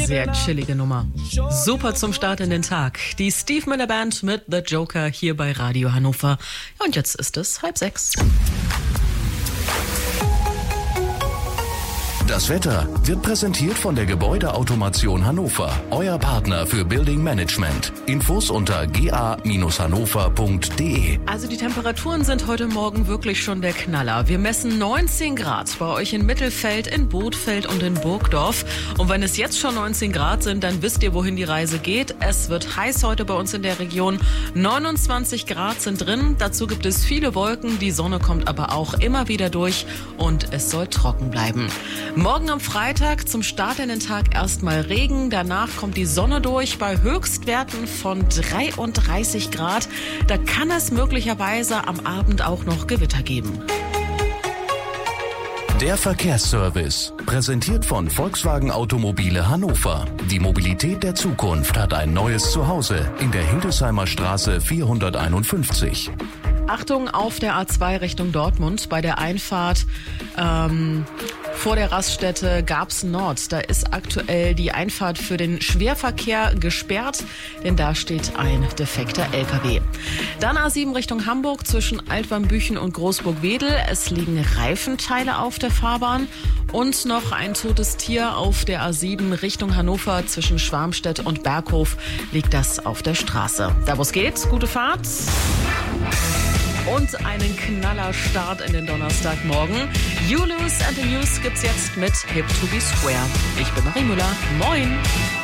Sehr chillige Nummer. Super zum Start in den Tag. Die Steve Miller Band mit The Joker hier bei Radio Hannover. Ja, und jetzt ist es 5:30. Das Wetter wird präsentiert von der Gebäudeautomation Hannover, euer Partner für Building Management. Infos unter ga-hannover.de. Also die Temperaturen sind heute Morgen wirklich schon der Knaller. Wir messen 19 Grad bei euch in Mittelfeld, in Bothfeld und in Burgdorf. Und wenn es jetzt schon 19 Grad sind, dann wisst ihr, wohin die Reise geht. Es wird heiß heute bei uns in der Region. 29 Grad sind drin. Dazu gibt es viele Wolken. Die Sonne kommt aber auch immer wieder durch und es soll trocken bleiben. Morgen am Freitag zum Start in den Tag erstmal Regen. Danach kommt die Sonne durch bei Höchstwerten von 33 Grad. Da kann es möglicherweise am Abend auch noch Gewitter geben. Der Verkehrsservice, präsentiert von Volkswagen Automobile Hannover. Die Mobilität der Zukunft hat ein neues Zuhause in der Hildesheimer Straße 451. Achtung auf der A2 Richtung Dortmund bei der Einfahrt vor der Raststätte Garbsen Nord. Da ist aktuell die Einfahrt für den Schwerverkehr gesperrt, denn da steht ein defekter LKW. Dann A7 Richtung Hamburg zwischen Altwarmbüchen und Großburg-Wedel. Es liegen Reifenteile auf der Fahrbahn und noch ein totes Tier auf der A7 Richtung Hannover zwischen Schwarmstedt und Berghof liegt das auf der Straße. Da wo es geht, gute Fahrt. Und einen Knallerstart in den Donnerstagmorgen. You Lose and the News gibt's jetzt mit Hip to be Square. Ich bin Marie Müller. Moin!